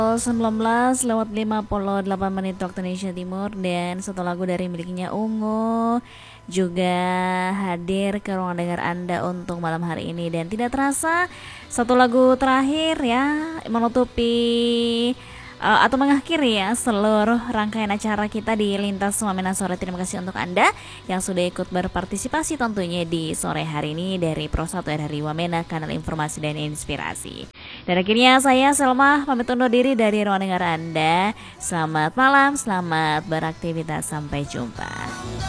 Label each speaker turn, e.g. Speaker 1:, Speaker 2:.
Speaker 1: 19:58 waktu Indonesia Timur, dan satu lagu dari miliknya Ungu juga hadir ke ruang dengar Anda untuk malam hari ini. Dan tidak terasa satu lagu terakhir ya menutupi atau mengakhiri ya seluruh rangkaian acara kita di Lintas Wamena Sore. Terima kasih untuk Anda yang sudah ikut berpartisipasi tentunya di sore hari ini dari Pro 1 RRI Wamena, kanal informasi dan inspirasi. Dan akhirnya saya Selma pamit undur diri dari ruang dengar Anda. Selamat malam, selamat beraktivitas, sampai jumpa.